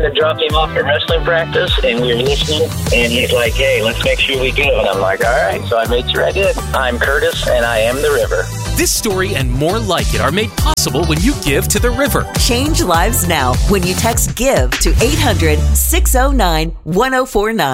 I dropped him off at wrestling practice, and we were listening, and he's like, hey, let's make sure we give. And I'm like, all right. So I made sure I did. I'm Curtis, and I am the river. This story and more like it are made possible when you give to the river. Change lives now when you text GIVE to 800-609-1049.